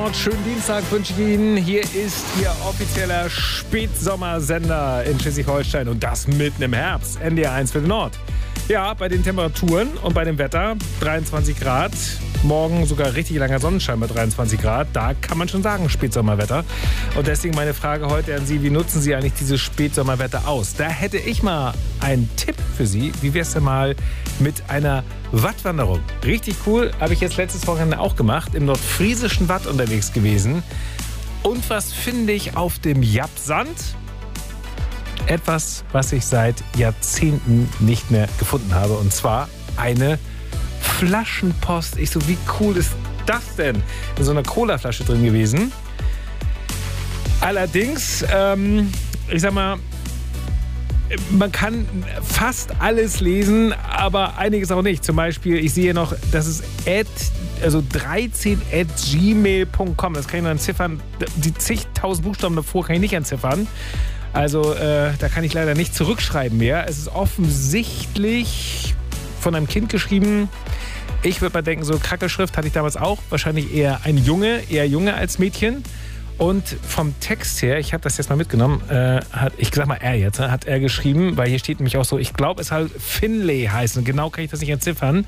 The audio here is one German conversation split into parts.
Nord. Schönen Dienstag wünsche ich Ihnen. Hier ist Ihr offizieller Spätsommersender in Schleswig-Holstein und das mitten im Herbst. NDR 1 für den Nord. Ja, bei den Temperaturen und bei dem Wetter 23 Grad. Morgen sogar richtig langer Sonnenschein bei 23 Grad. Da kann man schon sagen, Spätsommerwetter. Und deswegen meine Frage heute an Sie, wie nutzen Sie eigentlich dieses Spätsommerwetter aus? Da hätte ich mal einen Tipp für Sie. Wie wäre es denn mal mit einer Wattwanderung? Richtig cool, habe ich jetzt letztes Wochenende auch gemacht. Im nordfriesischen Watt unterwegs gewesen. Und was finde ich auf dem Jappsand? Etwas, was ich seit Jahrzehnten nicht mehr gefunden habe. Und zwar eine Flaschenpost. Ich so, wie cool ist das denn? In so einer Colaflasche drin gewesen. Allerdings, ich sag mal, man kann fast alles lesen, aber einiges auch nicht. Zum Beispiel, ich sehe noch, das ist 13@gmail.com. Das kann ich nur entziffern. Die zigtausend Buchstaben davor kann ich nicht entziffern. Also da kann ich leider nicht zurückschreiben mehr. Es ist offensichtlich von einem Kind geschrieben. Ich würde mal denken, so Krackelschrift hatte ich damals auch. Wahrscheinlich eher Junge als Mädchen. Und vom Text her, ich habe das jetzt mal mitgenommen, hat er geschrieben, weil hier steht nämlich auch so, ich glaube, es soll Finlay heißen. Genau kann ich das nicht entziffern.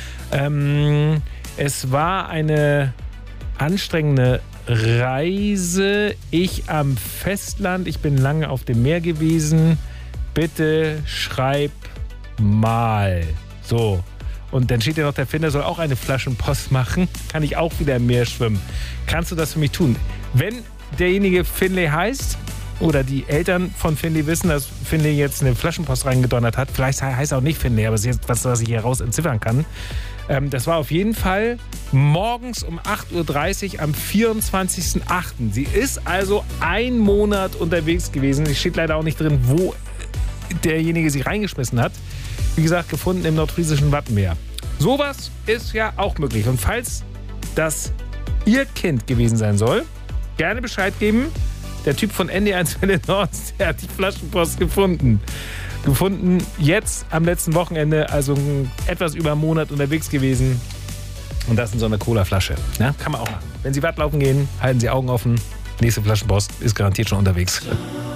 Es war eine anstrengende Reise. Ich am Festland, ich bin lange auf dem Meer gewesen. Bitte schreib mal. So. Und dann steht ja noch, der Finder soll auch eine Flaschenpost machen. Kann ich auch wieder im Meer schwimmen. Kannst du das für mich tun? Wenn derjenige Finlay heißt oder die Eltern von Finlay wissen, dass Finlay jetzt eine Flaschenpost reingedonnert hat, vielleicht heißt er auch nicht Finlay, aber das ist jetzt was ich hier raus entziffern kann. Das war auf jeden Fall morgens um 8.30 Uhr am 24.08. Sie ist also 1 Monat unterwegs gewesen. Es steht leider auch nicht drin, wo derjenige sie reingeschmissen hat. Wie gesagt, gefunden im nordfriesischen Wattenmeer. Sowas ist ja auch möglich. Und falls das Ihr Kind gewesen sein soll, gerne Bescheid geben. Der Typ von NDR 1 für den Nord, der hat die Flaschenpost gefunden. Gefunden jetzt am letzten Wochenende, also etwas über einen Monat unterwegs gewesen. Und das in so einer Colaflasche. Ja, kann man auch machen. Wenn Sie Wattlaufen gehen, halten Sie Augen offen. Nächste Flaschenpost ist garantiert schon unterwegs.